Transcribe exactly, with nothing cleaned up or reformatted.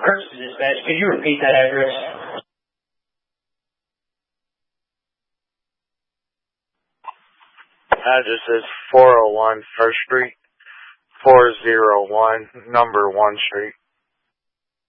Curtis Dispatch, could you repeat that address? Address is four oh one First Street, four oh one, number one Street.